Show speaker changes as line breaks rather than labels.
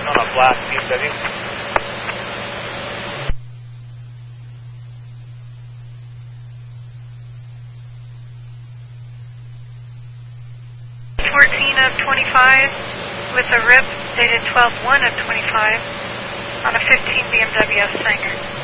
on a black BMW.
14 of 25 with a RIP dated 12/1 of 25 on a 15 BMW Sanger.